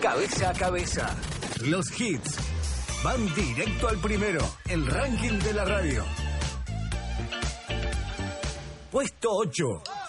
cabeza a cabeza. Los hits van directo al primero, el ranking de la radio. Puesto 8.